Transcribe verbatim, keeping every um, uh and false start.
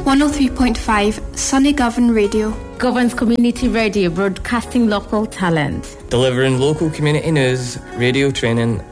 one oh three point five Sunny Govan Radio. Govan's Community Radio, broadcasting local talent. Delivering local community news, radio training